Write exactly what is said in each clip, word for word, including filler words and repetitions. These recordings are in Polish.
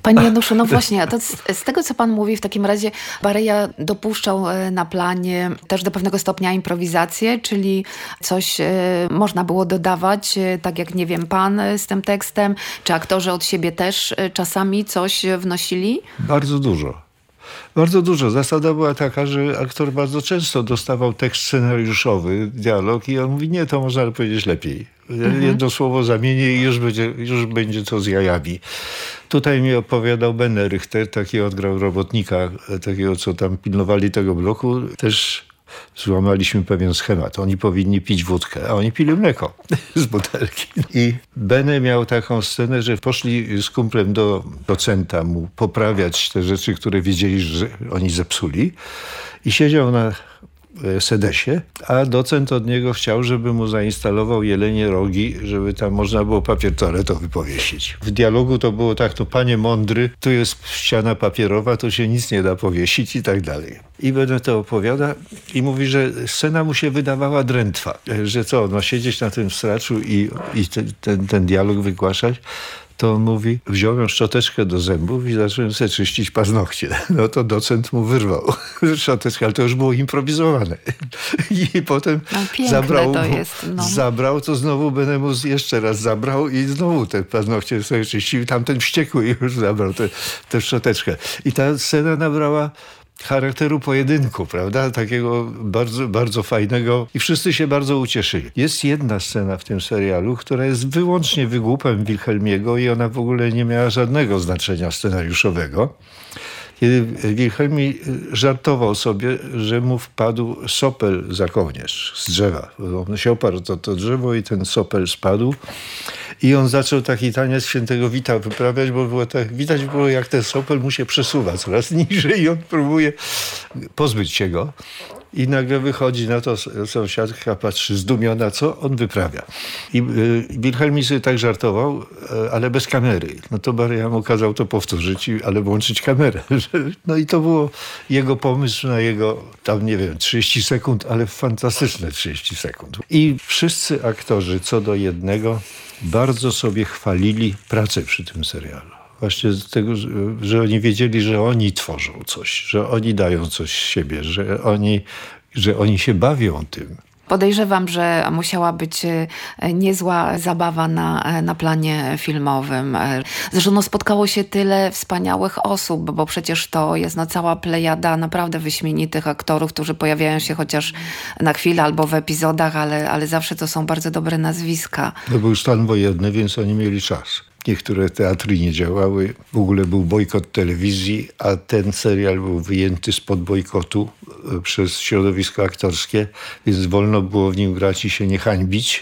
Panie Januszu, no właśnie, a to z, z tego, co pan mówi, w takim razie Bareja dopuszczał na planie też do pewnego stopnia improwizację, czyli coś e, można było dodawać, e, tak jak, nie wiem, pan z tym tekstem, czy aktorzy od siebie też e, czasami coś wnosili? Bardzo dużo. Bardzo dużo. Zasada była taka, że aktor bardzo często dostawał tekst scenariuszowy, dialog i on mówi, nie, to można powiedzieć lepiej. Mhm. Jedno słowo zamienię i już będzie, już będzie to z jajami. Tutaj mi opowiadał Ben Richter, taki odgrał robotnika, takiego, co tam pilnowali tego bloku. Też złamaliśmy pewien schemat. Oni powinni pić wódkę, a oni pili mleko z butelki. I Benny miał taką scenę, że poszli z kumplem do docenta mu poprawiać te rzeczy, które wiedzieli, że oni zepsuli. I siedział na sedesie, a docent od niego chciał, żeby mu zainstalował jelenie rogi, żeby tam można było papier toaletowy powiesić. W dialogu to było tak, no panie mądry, tu jest ściana papierowa, tu się nic nie da powiesić i tak dalej. I będę to opowiada i mówi, że scena mu się wydawała drętwa, że co, on ma siedzieć na tym straczu i, i ten, ten, ten dialog wygłaszać. To on mówi, wziąłem szczoteczkę do zębów i zacząłem sobie czyścić paznokcie. No to docent mu wyrwał szczoteczkę, ale to już było improwizowane. I potem no, zabrał, to jest, no. zabrał, to znowu Benemus jeszcze raz zabrał i znowu te paznokcie sobie czyścił. Tamten wściekły już zabrał tę te, te szczoteczkę. I ta scena nabrała charakteru pojedynku, prawda? Takiego bardzo, bardzo fajnego i wszyscy się bardzo ucieszyli. Jest jedna scena w tym serialu, która jest wyłącznie wygłupem Wilhelmiego i ona w ogóle nie miała żadnego znaczenia scenariuszowego. Kiedy Wilhelmi żartował sobie, że mu wpadł sopel za kołnierz z drzewa. On się oparł to, to drzewo i ten sopel spadł. I on zaczął taki taniec świętego Wita wyprawiać, bo było tak, widać było, jak ten sopel mu się przesuwa coraz niżej i on próbuje pozbyć się go. I nagle wychodzi na to sąsiadka, patrzy zdumiona, co on wyprawia. I y, Wilhelmi sobie tak żartował, y, ale bez kamery. No to Bareja mu kazał to powtórzyć, i, ale włączyć kamerę. No i to było jego pomysł na jego, tam nie wiem, trzydzieści sekund, ale fantastyczne trzydzieści sekund. I wszyscy aktorzy, co do jednego, bardzo sobie chwalili pracę przy tym serialu. Właśnie z tego, że, że oni wiedzieli, że oni tworzą coś, że oni dają coś z siebie, że oni, że oni się bawią tym. Podejrzewam, że musiała być niezła zabawa na, na planie filmowym. Zresztą no, spotkało się tyle wspaniałych osób, bo przecież to jest no, cała plejada naprawdę wyśmienitych aktorów, którzy pojawiają się chociaż na chwilę albo w epizodach, ale, ale zawsze to są bardzo dobre nazwiska. To był stan wojenny, więc oni mieli czas. Niektóre teatry nie działały, w ogóle był bojkot telewizji, a ten serial był wyjęty spod bojkotu przez środowisko aktorskie, więc wolno było w nim grać i się nie hańbić.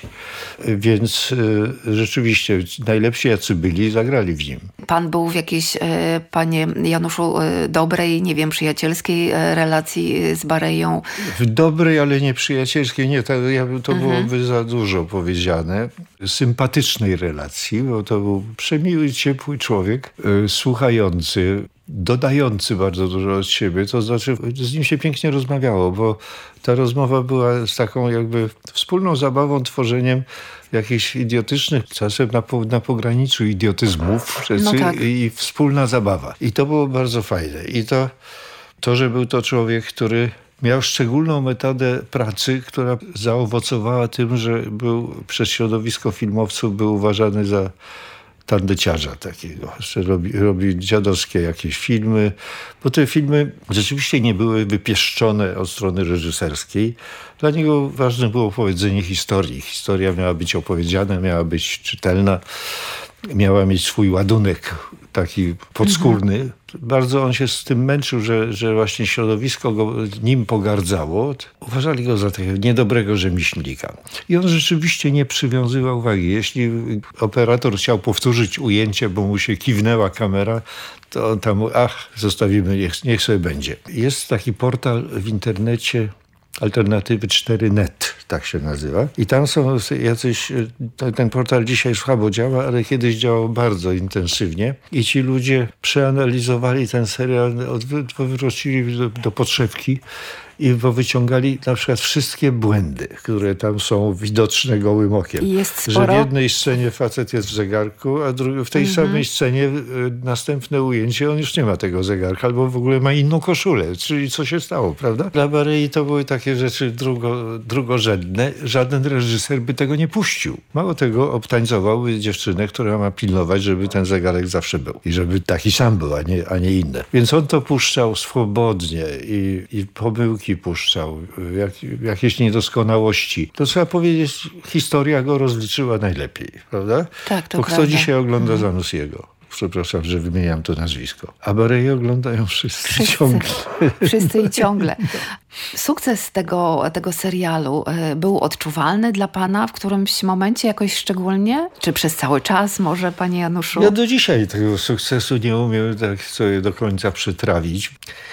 Więc y, rzeczywiście najlepsi jacy byli, zagrali w nim. Pan był w jakiejś, y, panie Januszu, y, dobrej, nie wiem, przyjacielskiej y, relacji z Bareją? W dobrej, ale nie przyjacielskiej, nie, to, ja, to mhm. byłoby za dużo powiedziane. Sympatycznej relacji, bo to był przemiły, ciepły człowiek, y, słuchający, dodający bardzo dużo od siebie, to znaczy z nim się pięknie rozmawiało, bo ta rozmowa była z taką jakby wspólną zabawą, tworzeniem jakichś idiotycznych, czasem na, po, na pograniczu idiotyzmów rzeczy no tak. i wspólna zabawa. I to było bardzo fajne. I to, to, że był to człowiek, który miał szczególną metodę pracy, która zaowocowała tym, że był przez środowisko filmowców był uważany za tandeciarza takiego, że robi, robi dziadowskie jakieś filmy, bo te filmy rzeczywiście nie były wypieszczone od strony reżyserskiej. Dla niego ważne było opowiedzenie historii. Historia miała być opowiedziana, miała być czytelna, miała mieć swój ładunek taki podskórny. Mhm. Bardzo on się z tym męczył, że, że właśnie środowisko go nim pogardzało. Uważali go za takiego niedobrego rzemieślnika. I on rzeczywiście nie przywiązywał wagi. Jeśli operator chciał powtórzyć ujęcie, bo mu się kiwnęła kamera, to on tam, ach, zostawimy, niech, niech sobie będzie. Jest taki portal w internecie, Alternatywy cztery kropka net, tak się nazywa. I tam są jacyś, ten portal dzisiaj słabo działa, ale kiedyś działał bardzo intensywnie. I ci ludzie przeanalizowali ten serial, wrócili do, do podszewki i wyciągali na przykład wszystkie błędy, które tam są widoczne gołym okiem. I jest sporo? Że w jednej scenie facet jest w zegarku, a w tej mhm. samej scenie następne ujęcie, on już nie ma tego zegarka, albo w ogóle ma inną koszulę. Czyli co się stało, prawda? Dla Barei to były takie rzeczy drugo, drugorzędne. Żaden reżyser by tego nie puścił. Mało tego, obtańcowałby dziewczynę, która ma pilnować, żeby ten zegarek zawsze był. I żeby taki sam był, a nie, a nie inny. Więc on to puszczał swobodnie i, i pomyłki puszczał, jak, jakieś niedoskonałości. To trzeba powiedzieć, historia go rozliczyła najlepiej, prawda? Tak, to Bo prawda. kto dzisiaj ogląda Zanussiego? Przepraszam, że wymieniam to nazwisko. A Barei oglądają wszyscy, wszyscy ciągle. Wszyscy i ciągle. Sukces tego, tego serialu był odczuwalny dla pana w którymś momencie jakoś szczególnie? Czy przez cały czas może, panie Januszu? Ja do dzisiaj tego sukcesu nie umiem tak sobie do końca przytrawić.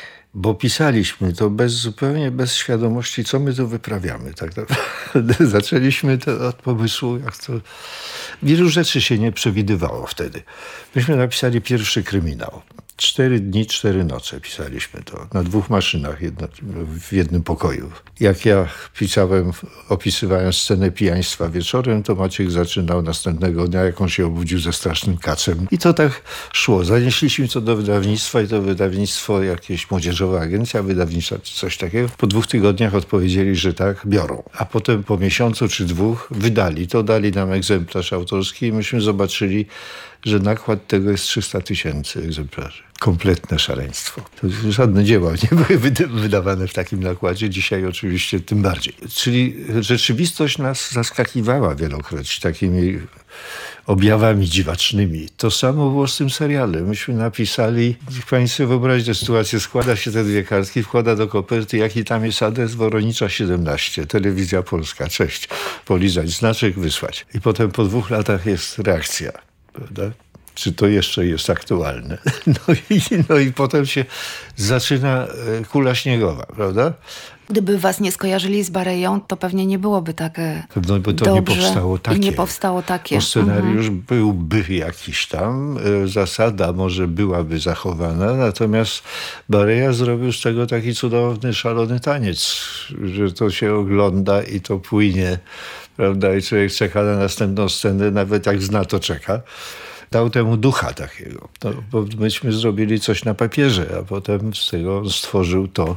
Bo pisaliśmy to bez, zupełnie bez świadomości, co my tu wyprawiamy. Tak naprawdę. Zaczęliśmy to od pomysłu, jak to... Wielu rzeczy się nie przewidywało wtedy. Myśmy napisali pierwszy kryminał. Cztery dni, cztery noce pisaliśmy to. Na dwóch maszynach jedno, w jednym pokoju. Jak ja pisałem, opisywałem scenę pijaństwa wieczorem, to Maciek zaczynał następnego dnia, jak on się obudził ze strasznym kacem. I to tak szło. Zanieśliśmy to do wydawnictwa i to wydawnictwo, jakieś młodzieżowa agencja wydawnicza czy coś takiego. Po dwóch tygodniach odpowiedzieli, że tak, biorą. A potem po miesiącu czy dwóch wydali to, dali nam egzemplarz autorski i myśmy zobaczyli, że nakład tego jest trzysta tysięcy egzemplarzy. Kompletne szaleństwo. To żadne dzieła nie były wydawane w takim nakładzie. Dzisiaj oczywiście tym bardziej. Czyli rzeczywistość nas zaskakiwała wielokroć takimi objawami dziwacznymi. To samo było z tym serialem. Myśmy napisali, niech pani sobie wyobrazi tę sytuację, składa się te dwie kartki, wkłada do koperty, jaki tam jest adres, Woronicza siedemnaście, Telewizja Polska, cześć, polizać, znaczek, wysłać. I potem po dwóch latach jest reakcja. Prawda? Czy to jeszcze jest aktualne? No i, no i potem się zaczyna kula śniegowa, prawda? Gdyby was nie skojarzyli z Bareją, to pewnie nie byłoby tak No bo to dobrze nie powstało takie. I nie powstało takie. Bo scenariusz mhm. byłby jakiś tam, zasada może byłaby zachowana, natomiast Bareja zrobił z tego taki cudowny, szalony taniec, że to się ogląda i to płynie, prawda? I człowiek czeka na następną scenę, nawet jak zna, to czeka. Dał temu ducha takiego. No, bo myśmy zrobili coś na papierze, a potem z tego stworzył to,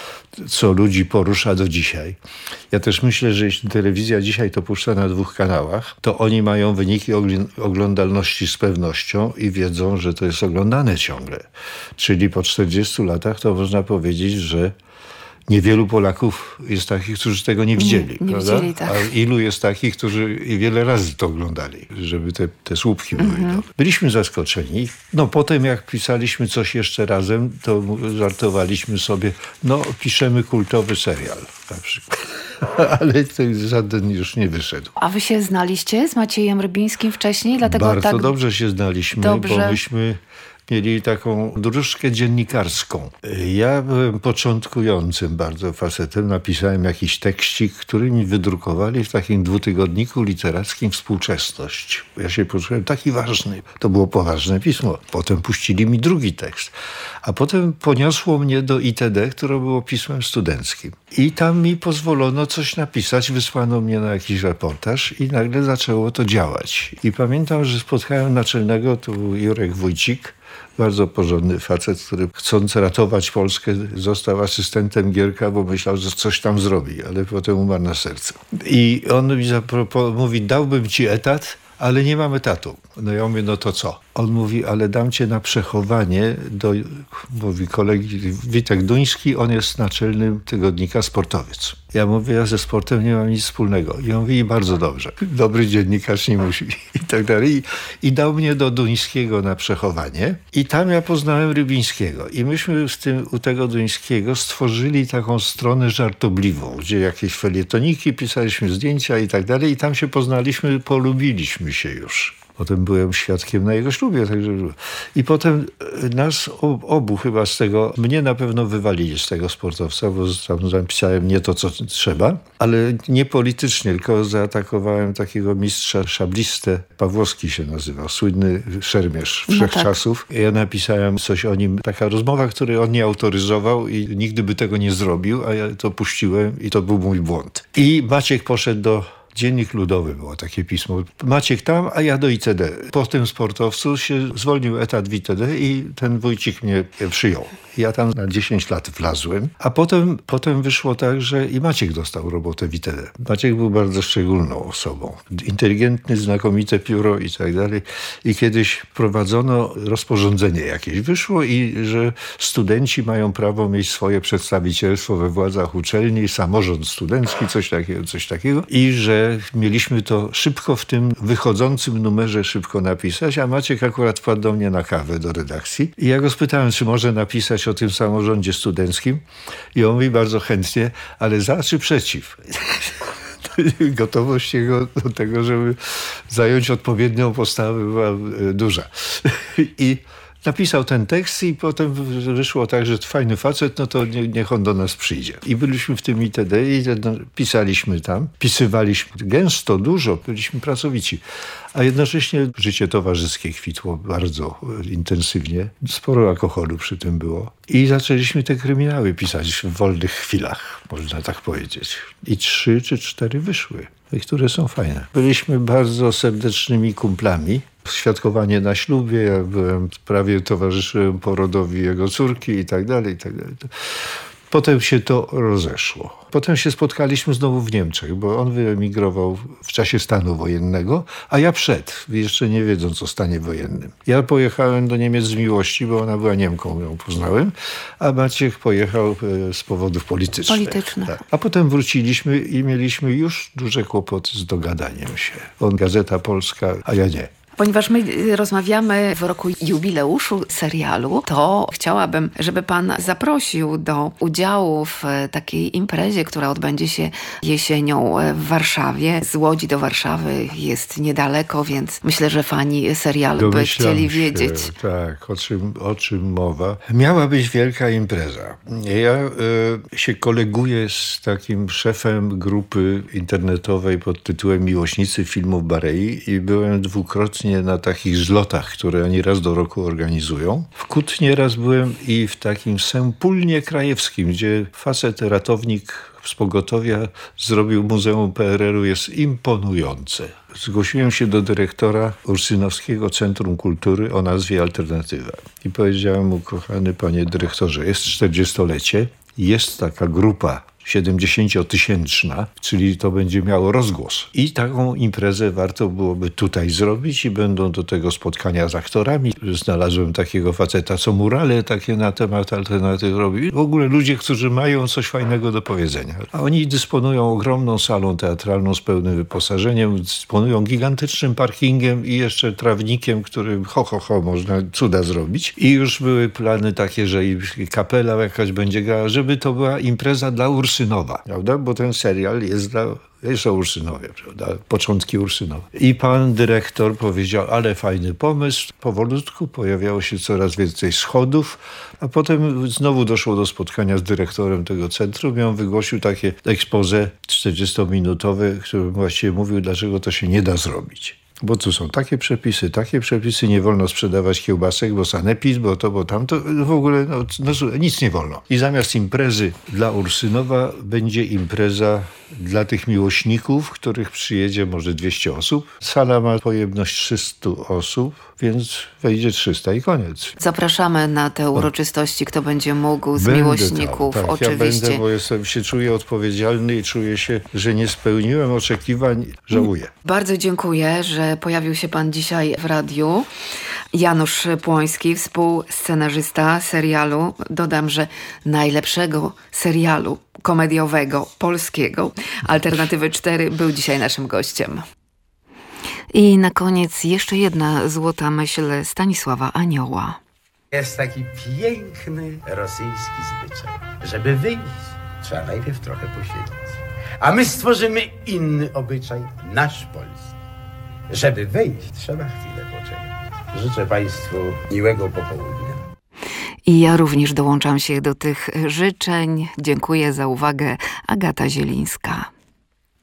co ludzi porusza do dzisiaj. Ja też myślę, że jeśli telewizja dzisiaj to puszcza na dwóch kanałach, to oni mają wyniki oglądalności z pewnością i wiedzą, że to jest oglądane ciągle. Czyli po czterdziestu latach to można powiedzieć, że niewielu Polaków jest takich, którzy tego nie widzieli. Nie, nie prawda? widzieli, tak. A ilu jest takich, którzy wiele razy to oglądali, żeby te, te słupki były mhm. dobre. Byliśmy zaskoczeni. No potem jak pisaliśmy coś jeszcze razem, to żartowaliśmy sobie, no piszemy kultowy serial na przykład. Ale to żaden już nie wyszedł. A wy się znaliście z Maciejem Rybińskim wcześniej? Dlatego Bardzo tak dobrze się znaliśmy, dobrze. bo myśmy mieli taką dróżkę dziennikarską. Ja byłem początkującym bardzo facetem. Napisałem jakiś tekścik, który mi wydrukowali w takim dwutygodniku literackim Współczesność. Ja się poczułem taki ważny. To było poważne pismo. Potem puścili mi drugi tekst. A potem poniosło mnie do I T D, które było pismem studenckim. I tam mi pozwolono coś napisać. Wysłano mnie na jakiś reportaż i nagle zaczęło to działać. I pamiętam, że spotkałem naczelnego, to był Jurek Wójcik, bardzo porządny facet, który chcąc ratować Polskę został asystentem Gierka, bo myślał, że coś tam zrobi, ale potem umarł na sercu. I on mi zaproponował, mówi, dałbym ci etat, ale nie mam etatu. No ja mówię, no to co? On mówi, ale dam cię na przechowanie do, mówi kolegi Witek Duński, on jest naczelnym tygodnika Sportowiec. Ja mówię, ja ze sportem nie mam nic wspólnego. I on mówi, bardzo dobrze. Dobry dziennikarz nie musi. I tak dalej. I, i dał mnie do Duńskiego na przechowanie. I tam ja poznałem Rybińskiego. I myśmy z tym, u tego Duńskiego stworzyli taką stronę żartobliwą, gdzie jakieś felietoniki, pisaliśmy zdjęcia i tak dalej. I tam się poznaliśmy, polubiliśmy się już. Potem byłem świadkiem na jego ślubie. Także... I potem nas obu chyba z tego, mnie na pewno wywalili z tego sportowca, bo tam napisałem nie to, co trzeba, ale nie politycznie, tylko zaatakowałem takiego mistrza szablistę, Pawłowski się nazywał, słynny szermierz wszechczasów. No tak. Ja napisałem coś o nim, taka rozmowa, której on nie autoryzował i nigdy by tego nie zrobił, a ja to puściłem i to był mój błąd. I Maciek poszedł do... Dziennik Ludowy było takie pismo. Maciek tam, a ja do I C D. Po tym sportowcu się zwolnił etat w I C D i ten Wójcik mnie przyjął. Ja tam na dziesięć lat wlazłem, a potem, potem wyszło tak, że i Maciek dostał robotę w I C D. Maciek był bardzo szczególną osobą. Inteligentny, znakomite pióro i tak dalej. I kiedyś prowadzono rozporządzenie jakieś. Wyszło i że studenci mają prawo mieć swoje przedstawicielstwo we władzach uczelni, samorząd studencki, coś takiego, coś takiego. I że mieliśmy to szybko w tym wychodzącym numerze szybko napisać, a Maciek akurat wpadł do mnie na kawę do redakcji i ja go spytałem, czy może napisać o tym samorządzie studenckim i on mówi bardzo chętnie, ale za czy przeciw? Gotowość jego do tego, żeby zająć odpowiednią postawę była duża. I napisał ten tekst i potem wyszło tak, że fajny facet, no to nie, niech on do nas przyjdzie. I byliśmy w tym I T D i pisaliśmy tam, pisywaliśmy gęsto, dużo, byliśmy pracowici. A jednocześnie życie towarzyskie kwitło bardzo intensywnie. Sporo alkoholu przy tym było. I zaczęliśmy te kryminały pisać w wolnych chwilach, można tak powiedzieć. I trzy czy cztery wyszły, które są fajne. Byliśmy bardzo serdecznymi kumplami. Świadkowanie na ślubie, ja byłem, prawie towarzyszyłem porodowi jego córki i tak dalej, i tak dalej. Potem się to rozeszło. Potem się spotkaliśmy znowu w Niemczech, bo on wyemigrował w czasie stanu wojennego, a ja przed, jeszcze nie wiedząc o stanie wojennym. Ja pojechałem do Niemiec z miłości, bo ona była Niemką, ją poznałem, a Maciek pojechał z powodów politycznych. Politycznych. Tak. A potem wróciliśmy i mieliśmy już duże kłopoty z dogadaniem się. On Gazeta Polska, a ja nie. Ponieważ my rozmawiamy w roku jubileuszu serialu, to chciałabym, żeby pan zaprosił do udziału w takiej imprezie, która odbędzie się jesienią w Warszawie. Z Łodzi do Warszawy jest niedaleko, więc myślę, że fani serialu by chcieli się, wiedzieć. Tak, o czym, o czym mowa. Miała być wielka impreza. Ja y, się koleguję z takim szefem grupy internetowej pod tytułem Miłośnicy Filmów Barei i byłem dwukrotnie na takich zlotach, które oni raz do roku organizują. W Kutnie raz byłem i w takim Sępólnie Krajewskim, gdzie facet, ratownik z pogotowia zrobił Muzeum P R L u, jest imponujące. Zgłosiłem się do dyrektora Ursynowskiego Centrum Kultury o nazwie Alternatywa. I powiedziałem mu, kochany panie dyrektorze, jest czterdziestolecie, jest taka grupa siedemdziesięciotysięczna, czyli to będzie miało rozgłos. I taką imprezę warto byłoby tutaj zrobić i będą do tego spotkania z aktorami. Znalazłem takiego faceta, co murale takie na temat alternatyw robi. W ogóle ludzie, którzy mają coś fajnego do powiedzenia. A oni dysponują ogromną salą teatralną z pełnym wyposażeniem, dysponują gigantycznym parkingiem i jeszcze trawnikiem, którym ho, ho, ho, można cuda zrobić. I już były plany takie, że i kapela jakaś będzie grała, żeby to była impreza dla Ursynowa. Ursynowa, prawda? Bo ten serial jest dla... Jest o Ursynowie, prawda? Początki Ursynowe. I pan dyrektor powiedział, ale fajny pomysł. Powolutku pojawiało się coraz więcej schodów, a potem znowu doszło do spotkania z dyrektorem tego centrum i on wygłosił takie expose czterdziestominutowe, który właściwie mówił, dlaczego to się nie da zrobić. Bo tu są takie przepisy, takie przepisy, nie wolno sprzedawać kiełbasek, bo sanepid, bo to, bo tamto, w ogóle no, no, nic nie wolno. I zamiast imprezy dla Ursynowa będzie impreza dla tych miłośników, których przyjedzie może dwieście osób. Sala ma pojemność trzysta osób, więc wejdzie trzysta i koniec. Zapraszamy na te uroczystości, kto będzie mógł z będę miłośników, tam, tak, oczywiście. Ja będę, bo jestem, się czuję odpowiedzialny i czuję się, że nie spełniłem oczekiwań, żałuję. Bardzo dziękuję, że pojawił się pan dzisiaj w radiu. Janusz Płoński, współscenarzysta serialu. Dodam, że najlepszego serialu komediowego, polskiego, Alternatywy cztery, był dzisiaj naszym gościem. I na koniec jeszcze jedna złota myśl Stanisława Anioła. Jest taki piękny rosyjski zwyczaj. Żeby wyjść, trzeba najpierw trochę posiedzieć. A my stworzymy inny obyczaj, nasz polski. Żeby wyjść, trzeba chwilę poczekać. Życzę Państwu miłego popołudnia. I ja również dołączam się do tych życzeń. Dziękuję za uwagę. Agata Zielińska.